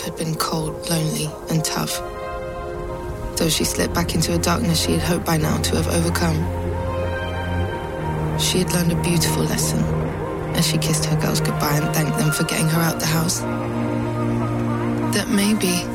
had been cold, lonely, and tough. So she slipped back into a darkness she had hoped by now to have overcome. She had learned a beautiful lesson as she kissed her girls goodbye and thanked them for getting her out the house. That maybe